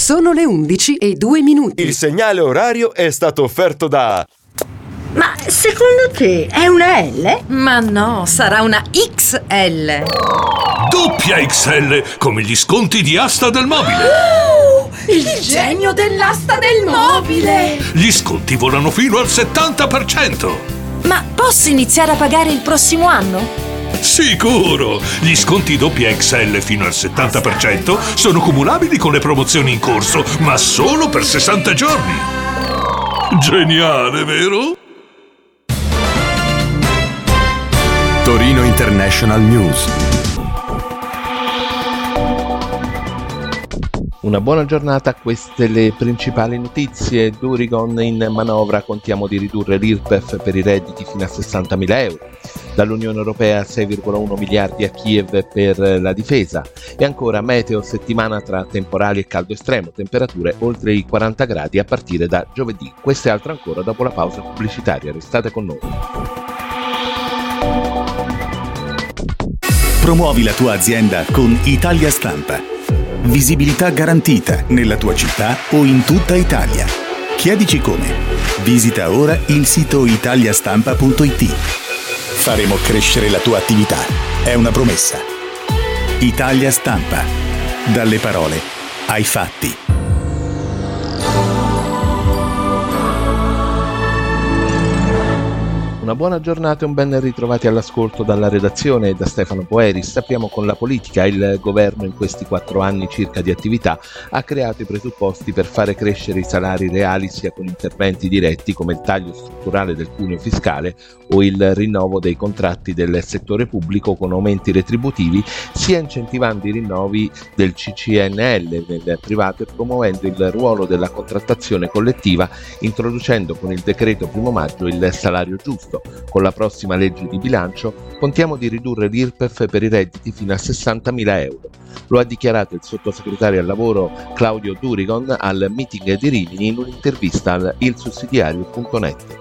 Sono le 11:02. Il segnale orario è stato offerto da... Ma secondo te è una L? Ma no, sarà una XL. Doppia XL, come gli sconti di Asta del Mobile. Il genio dell'asta del mobile! Gli sconti volano fino al 70%. Ma posso iniziare a pagare il prossimo anno? Sicuro! Gli sconti doppia XL fino al 70% sono cumulabili con le promozioni in corso, ma solo per 60 giorni. Geniale, vero? Torino International News. Una buona giornata, queste le principali notizie. Durigon in manovra, contiamo di ridurre l'IRPEF per i redditi fino a 60.000 euro. Dall'Unione Europea 6,1 miliardi a Kiev per la difesa. E ancora meteo, settimana tra temporali e caldo estremo, temperature oltre i 40 gradi a partire da giovedì. Questo e altro ancora dopo la pausa pubblicitaria, restate con noi. Promuovi la tua azienda con Italia Stampa. Visibilità garantita nella tua città o in tutta Italia. Chiedici come. Visita ora il sito italiastampa.it. Faremo crescere la tua attività. È una promessa. Italia Stampa. Dalle parole ai fatti. Una buona giornata e un ben ritrovati all'ascolto dalla redazione e da Stefano Poeris. Sappiamo con la politica. Il governo in questi 4 anni circa di attività ha creato i presupposti per fare crescere i salari reali sia con interventi diretti come il taglio strutturale del cuneo fiscale o il rinnovo dei contratti del settore pubblico con aumenti retributivi, sia incentivando i rinnovi del CCNL nel privato e promuovendo il ruolo della contrattazione collettiva, introducendo con il decreto 1 maggio il salario giusto. Con la prossima legge di bilancio contiamo di ridurre l'IRPEF per i redditi fino a 60.000 euro. Lo ha dichiarato il sottosegretario al lavoro Claudio Durigon al meeting di Rimini in un'intervista al ilsussidiario.net.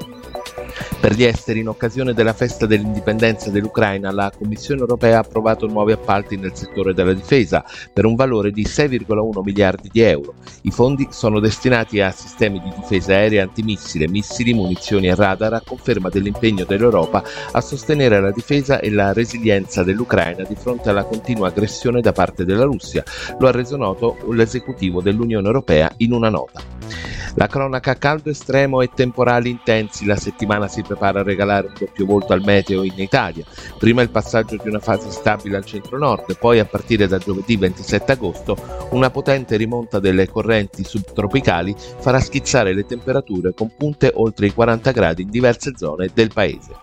Per gli esteri, in occasione della festa dell'indipendenza dell'Ucraina, la Commissione europea ha approvato nuovi appalti nel settore della difesa per un valore di 6,1 miliardi di euro. I fondi sono destinati a sistemi di difesa aerea antimissile, missili, munizioni e radar, a conferma dell'impegno dell'Europa a sostenere la difesa e la resilienza dell'Ucraina di fronte alla continua aggressione da parte della Russia. Lo ha reso noto l'esecutivo dell'Unione Europea in una nota. La cronaca: caldo estremo e temporali intensi. La settimana si prepara a regalare un doppio volto al meteo in Italia. Prima il passaggio di una fase stabile al centro-nord, poi a partire da giovedì 27 agosto una potente rimonta delle correnti subtropicali farà schizzare le temperature con punte oltre i 40 gradi in diverse zone del paese.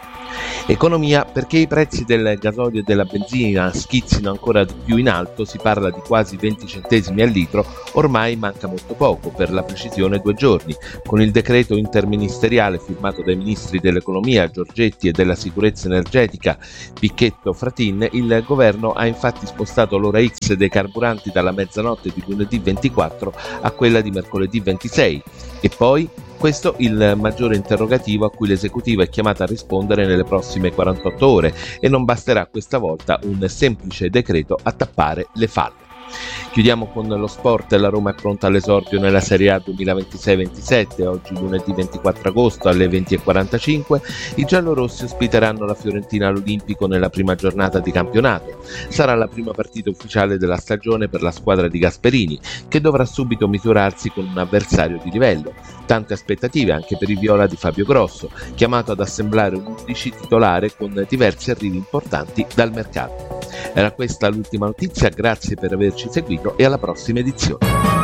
Economia: perché i prezzi del gasolio e della benzina schizzino ancora di più in alto, si parla di quasi 20 centesimi al litro, ormai manca molto poco, per la precisione 2 giorni. Con il decreto interministeriale firmato dai ministri dell'economia Giorgetti e della sicurezza energetica Picchetto Fratin, il governo ha infatti spostato l'ora X dei carburanti dalla mezzanotte di lunedì 24 a quella di mercoledì 26. E poi questo il maggiore interrogativo a cui l'esecutivo è chiamata a rispondere nelle prossime 48 ore, e non basterà questa volta un semplice decreto a tappare le falle. Chiudiamo con lo sport. La Roma è pronta all'esordio nella Serie A 2026-27. Oggi lunedì 24 agosto alle 20:45 i giallorossi ospiteranno la Fiorentina all'Olimpico nella prima giornata di campionato. Sarà la prima partita ufficiale della stagione per la squadra di Gasperini, che dovrà subito misurarsi con un avversario di livello. Tante aspettative anche per il viola di Fabio Grosso, chiamato ad assemblare un 11 titolare con diversi arrivi importanti dal mercato. Era questa l'ultima notizia, grazie per averci seguito e alla prossima edizione.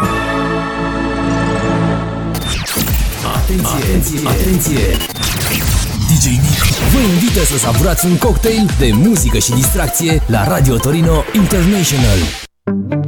Atenție! DJ Nick vă invită să savurați un cocktail de muzică și distracție la Radio Torino International.